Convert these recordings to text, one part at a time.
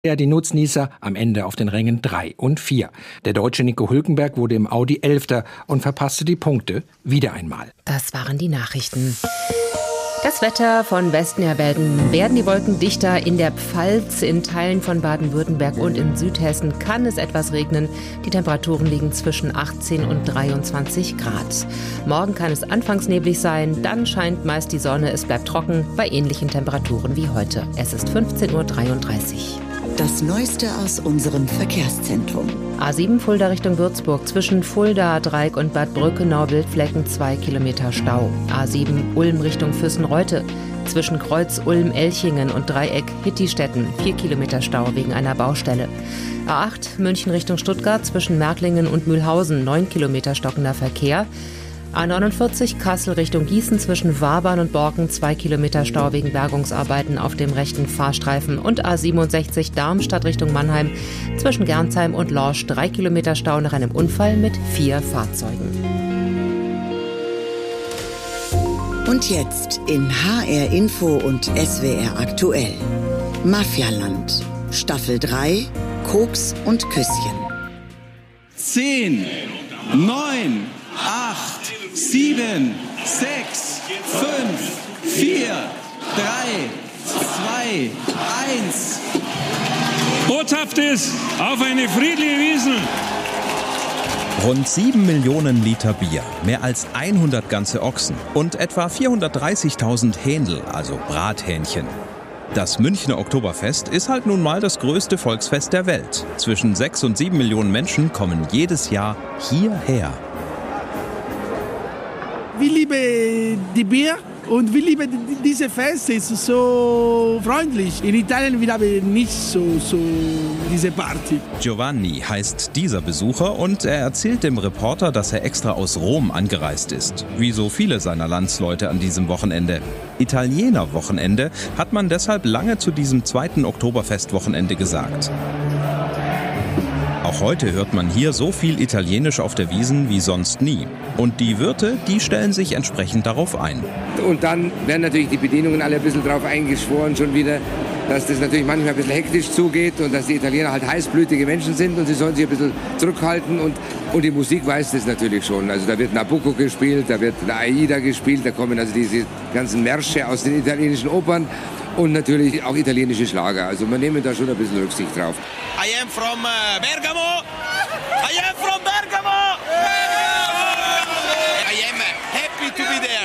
Die Nutznießer am Ende auf den Rängen 3 und 4. Der Deutsche Nico Hülkenberg wurde im Audi 11. und verpasste die Punkte wieder einmal. Das waren die Nachrichten. Das Wetter von Westen her werden die Wolken dichter. In der Pfalz, in Teilen von Baden-Württemberg und in Südhessen kann es etwas regnen. Die Temperaturen liegen zwischen 18 und 23 Grad. Morgen kann es anfangs neblig sein, dann scheint meist die Sonne, es bleibt trocken bei ähnlichen Temperaturen wie heute. Es ist 15:33 Uhr. Das Neueste aus unserem Verkehrszentrum. A7 Fulda Richtung Würzburg. Zwischen Fulda, Dreieck und Bad Brückenau Wildflecken 2 Kilometer Stau. A7 Ulm Richtung Füssen-Reute. Zwischen Kreuz Ulm-Elchingen und Dreieck Hittistetten 4 Kilometer Stau wegen einer Baustelle. A8 München Richtung Stuttgart. Zwischen Märklingen und Mühlhausen 9 Kilometer stockender Verkehr. A49 Kassel Richtung Gießen zwischen Wabern und Borken 2 Kilometer Stau wegen Bergungsarbeiten auf dem rechten Fahrstreifen und A67 Darmstadt Richtung Mannheim zwischen Gernsheim und Lorsch 3 Kilometer Stau nach einem Unfall mit 4 Fahrzeugen. Und jetzt in HR Info und SWR aktuell. Mafialand, Staffel 3, Koks und Küsschen. 10, 9, 8, 7, 6, 5, 4, 3, 2, 1. Botschaft ist auf eine friedliche Wiesn. Rund 7 Millionen Liter Bier, mehr als 100 ganze Ochsen und etwa 430.000 Händel, also Brathähnchen. Das Münchner Oktoberfest ist halt nun mal das größte Volksfest der Welt. Zwischen 6 und 7 Millionen Menschen kommen jedes Jahr hierher. Wir lieben die Bier und wir lieben diese Fest. Es ist so freundlich. In Italien wir haben nicht so diese Party. Giovanni heißt dieser Besucher und er erzählt dem Reporter, dass er extra aus Rom angereist ist. Wie so viele seiner Landsleute an diesem Wochenende. Italiener-Wochenende hat man deshalb lange zu diesem zweiten Oktoberfest-Wochenende gesagt. Auch heute hört man hier so viel Italienisch auf der Wiesn wie sonst nie. Und die Wirte, die stellen sich entsprechend darauf ein. Und dann werden natürlich die Bedienungen alle ein bisschen darauf eingeschworen schon wieder, dass das natürlich manchmal ein bisschen hektisch zugeht und dass die Italiener halt heißblütige Menschen sind und sie sollen sich ein bisschen zurückhalten. Und die Musik weiß das natürlich schon. Also da wird Nabucco gespielt, da wird eine Aida gespielt, da kommen also diese ganzen Märsche aus den italienischen Opern. Und natürlich auch italienische Schlager. Also man nimmt da schon ein bisschen Rücksicht drauf. I am from Bergamo. I am from Bergamo. I am happy to be there.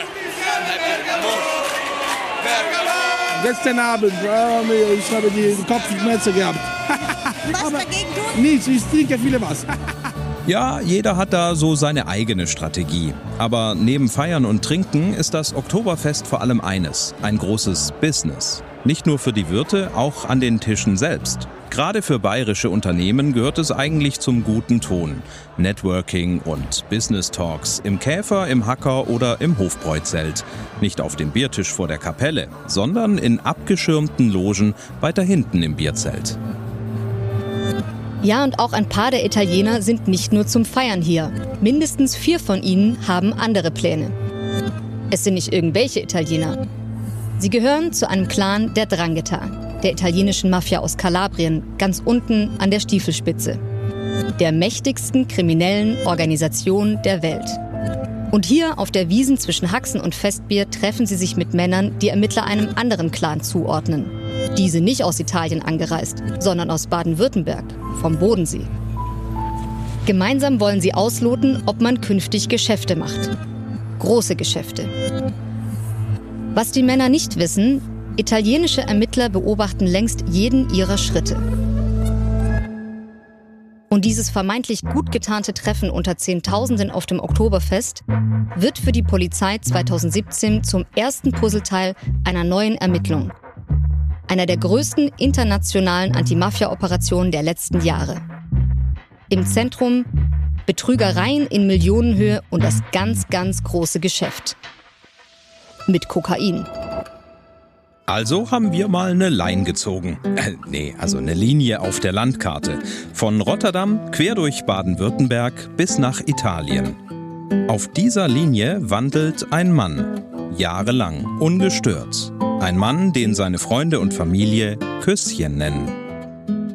Bergamo. Gestern Abend, ich habe die Kopfschmerzen gehabt. Was dagegen tun? Nichts, ich trinke viele Wasser. Ja, jeder hat da so seine eigene Strategie. Aber neben Feiern und Trinken ist das Oktoberfest vor allem eines, ein großes Business. Nicht nur für die Wirte, auch an den Tischen selbst. Gerade für bayerische Unternehmen gehört es eigentlich zum guten Ton. Networking und Business Talks im Käfer, im Hacker oder im Hofbräuzelt. Nicht auf dem Biertisch vor der Kapelle, sondern in abgeschirmten Logen weiter hinten im Bierzelt. Ja, und auch ein paar der Italiener sind nicht nur zum Feiern hier. Mindestens 4 von ihnen haben andere Pläne. Es sind nicht irgendwelche Italiener. Sie gehören zu einem Clan der 'Ndrangheta, der italienischen Mafia aus Kalabrien, ganz unten an der Stiefelspitze. Der mächtigsten kriminellen Organisation der Welt. Und hier auf der Wiesn zwischen Haxen und Festbier treffen sie sich mit Männern, die Ermittler einem anderen Clan zuordnen. Diese nicht aus Italien angereist, sondern aus Baden-Württemberg, vom Bodensee. Gemeinsam wollen sie ausloten, ob man künftig Geschäfte macht. Große Geschäfte. Was die Männer nicht wissen, italienische Ermittler beobachten längst jeden ihrer Schritte. Und dieses vermeintlich gut getarnte Treffen unter Zehntausenden auf dem Oktoberfest wird für die Polizei 2017 zum ersten Puzzleteil einer neuen Ermittlung. Einer der größten internationalen Anti-Mafia-Operationen der letzten Jahre. Im Zentrum Betrügereien in Millionenhöhe und das ganz, ganz große Geschäft. Mit Kokain. Also haben wir mal eine Line gezogen. Also eine Linie auf der Landkarte. Von Rotterdam quer durch Baden-Württemberg bis nach Italien. Auf dieser Linie wandelt ein Mann. Jahrelang, ungestört. Ein Mann, den seine Freunde und Familie Küsschen nennen.